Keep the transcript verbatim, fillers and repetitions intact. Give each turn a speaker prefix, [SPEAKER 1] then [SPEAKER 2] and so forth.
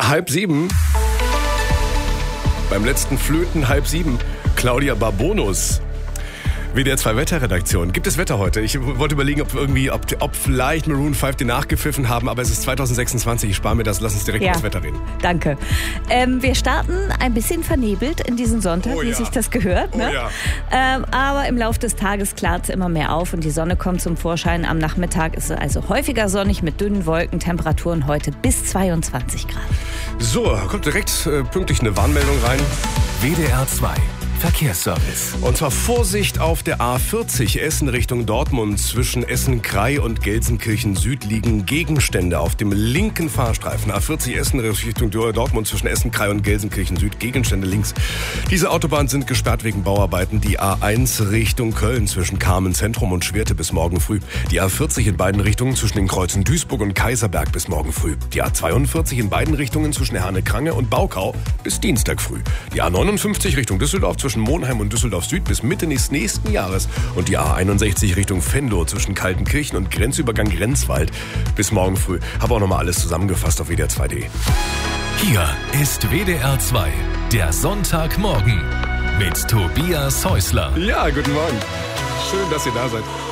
[SPEAKER 1] Halb sieben. Beim letzten Flöten halb sieben. Claudia Barbonus. W D R zwei Wetterredaktion. Gibt es Wetter heute? Ich wollte überlegen, ob irgendwie, ob, ob vielleicht Maroon fünf den nachgepfiffen haben, aber es ist zwanzig sechsundzwanzig. Ich spare mir das. Lass uns direkt
[SPEAKER 2] ja,
[SPEAKER 1] über das Wetter reden.
[SPEAKER 2] Danke. Ähm, wir starten ein bisschen vernebelt in diesen Sonntag,
[SPEAKER 1] oh,
[SPEAKER 2] wie
[SPEAKER 1] ja.
[SPEAKER 2] sich das gehört. Ne?
[SPEAKER 1] Oh, ja.
[SPEAKER 2] ähm, aber im Laufe des Tages klart es immer mehr auf und die Sonne kommt zum Vorschein. Am Nachmittag ist es also häufiger sonnig mit dünnen Wolken. Temperaturen heute bis zweiundzwanzig Grad.
[SPEAKER 1] So, kommt direkt äh, pünktlich eine Warnmeldung rein.
[SPEAKER 3] W D R zwei Verkehrsservice.
[SPEAKER 1] Und zwar Vorsicht auf der A vierzig Essen Richtung Dortmund. Zwischen Essen-Krei und Gelsenkirchen Süd liegen Gegenstände auf dem linken Fahrstreifen. A vierzig Essen Richtung Dortmund zwischen Essen-Krei und Gelsenkirchen Süd. Gegenstände links. Diese Autobahnen sind gesperrt wegen Bauarbeiten. Die A eins Richtung Köln zwischen Kamen Zentrum und Schwerte bis morgen früh. Die A vierzig in beiden Richtungen zwischen den Kreuzen Duisburg und Kaiserberg bis morgen früh. Die A zweiundvierzig in beiden Richtungen zwischen Herne-Krange und Baukau bis Dienstag früh. Die A neunundfünfzig Richtung Düsseldorf zwischen Monheim und Düsseldorf Süd bis Mitte des nächsten Jahres und die A einundsechzig Richtung Venlo zwischen Kaltenkirchen und Grenzübergang Grenzwald bis morgen früh. Habe auch nochmal alles zusammengefasst auf W D R zwei punkt de.
[SPEAKER 3] Hier ist W D R zwei, der Sonntagmorgen mit Tobias Häusler.
[SPEAKER 1] Ja, guten Morgen. Schön, dass ihr da seid.